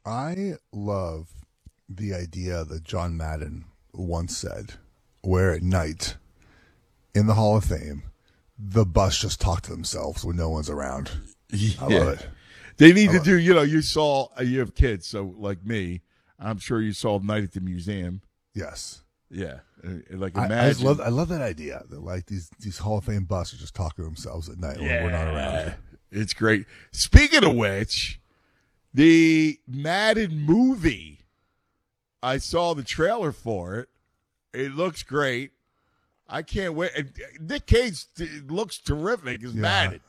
I love the idea that John Madden once said, where at night in the Hall of Fame, the bus just talk to themselves when no one's around. I love it. They need to do, you have kids, so like me, I'm sure you saw Night at the Museum. Yes. Yeah. Like I imagine. I love that idea that like these Hall of Fame buses just talk to themselves at night when we're not around. It's great. Speaking of which, the Madden movie, I saw the trailer for it. It looks great. I can't wait. And Nick Cage looks terrific as Madden.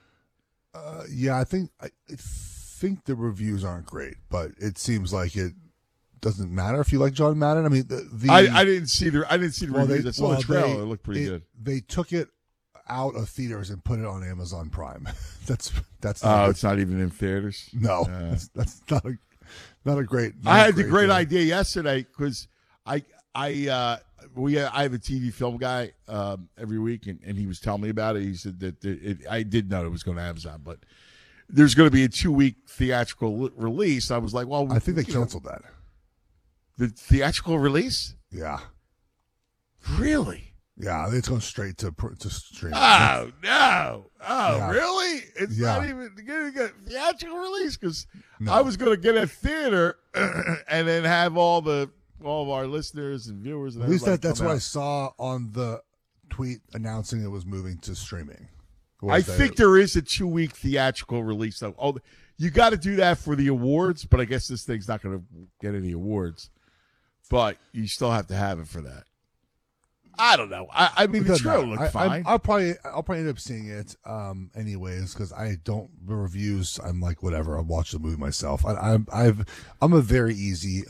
I think the reviews aren't great, but it seems like it doesn't matter if you like John Madden. I mean, I didn't see the reviews. I saw the trailer. It looked pretty good. They took it out of theaters and put it on Amazon Prime. that's it's not even in theaters. No, that's not a great. I had the great idea yesterday because I have a TV film guy every week, and he was telling me about it. He said that I did know it was going to Amazon, but there's going to be a 2-week theatrical release. I was like, well, I think they canceled that. The theatrical release? Yeah. Really? Yeah, it's going straight to stream. Oh, no. Oh, yeah. Really? It's not even getting a theatrical release? Because I was going to get a theater and then have all of our listeners and viewers. And at least that's what I saw on the tweet announcing it was moving to streaming. I think there is a 2-week theatrical release, though. Oh, you got to do that for the awards, but I guess this thing's not going to get any awards. But you still have to have it for that. I don't know. I mean, the trailer looked fine. I'll probably end up seeing it anyways because I don't the reviews. I'm like whatever. I'll watch the movie myself. I'm a very easy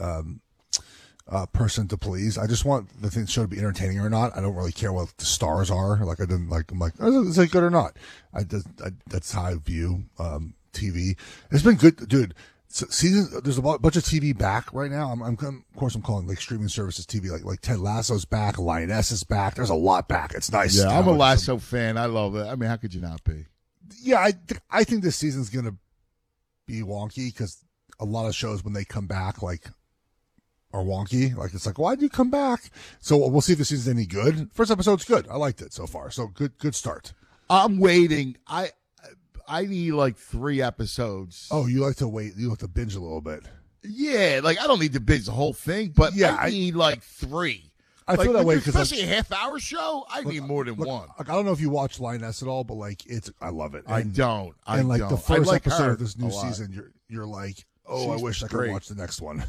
person to please. I just want the show to be entertaining or not. I don't really care what the stars are. Like I'm like, is it good or not? That's how I view TV. It's been good, dude. There's a bunch of TV back right now. Of course, I'm calling like streaming services TV. Like Ted Lasso's back, Lioness is back. There's a lot back. It's nice. Yeah, I'm a Lasso fan. I love it. I mean, how could you not be? Yeah, I think this season's gonna be wonky because a lot of shows when they come back like are wonky. Like it's like, why did you come back? So we'll see if this season's any good. First episode's good. I liked it so far. So good start. I'm waiting. I need like 3 episodes. Oh, you like to wait? You like to binge a little bit? Yeah, like I don't need to binge the whole thing, but yeah, I need like 3. I feel that way because especially a half-hour show, I need more than one. I don't know if you watch Lioness at all, but like I love it. I don't. The first episode of this new season, you're like, oh, I wish I could watch the next one.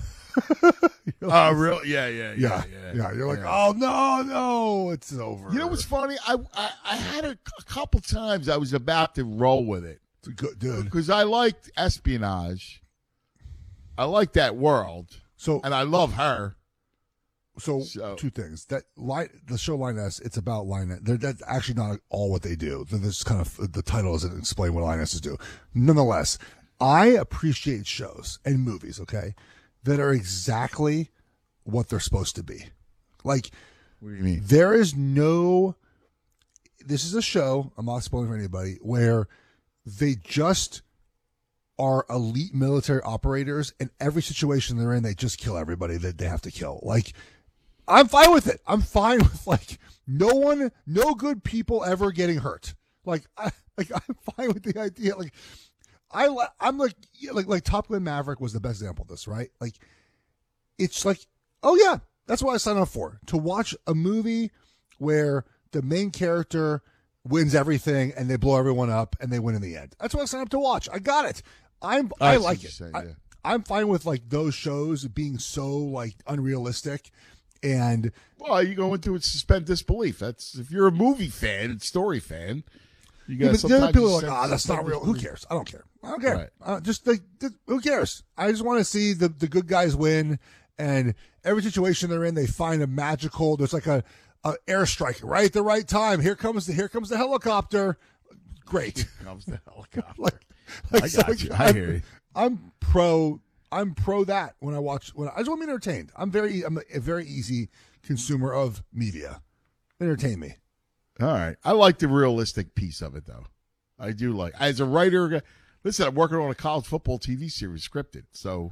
Oh, really? Yeah. You're like, oh no, it's over. You know what's funny? I had a couple times I was about to roll with it. It's a good dude because I liked espionage. I like that world. And I love her. So 2 things. The show Lioness, it's about Lioness. That's actually not all what they do. This kind of the title doesn't explain what Lionesses do. Nonetheless, I appreciate shows and movies, okay, that are exactly what they're supposed to be. Like, what do you mean? This is a show, I'm not spoiling for anybody, where they just are elite military operators, and every situation they're in, they just kill everybody that they have to kill. Like, I'm fine with it. I'm fine with, like, no good people ever getting hurt. Like, I'm fine with the idea. Like, I'm like Top Gun Maverick was the best example of this, right? Like, it's like, oh yeah, that's what I signed up for, to watch a movie where the main character wins everything and they blow everyone up and they win in the end. That's what I signed up to watch. I got it. I like it. I'm fine with like those shows being so like unrealistic. And well, you go into it suspend disbelief. That's if you're a movie fan and story fan. You got the other people are like, that's not real. Who cares? I don't care. Right. Just who cares? I just want to see the good guys win, and every situation they're in, they find a magical. There's like a airstrike right at the right time. Here comes the helicopter. Great. Here comes the helicopter. I hear you. I'm pro that when I just want to be entertained. I'm a very easy consumer of media. Entertain me. All right. I like the realistic piece of it, though. I do like. As a writer, listen, I'm working on a college football TV series scripted, so